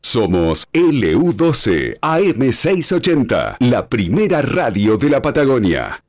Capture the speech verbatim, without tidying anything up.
Somos L U doce A M seiscientos ochenta, la primera radio de la Patagonia.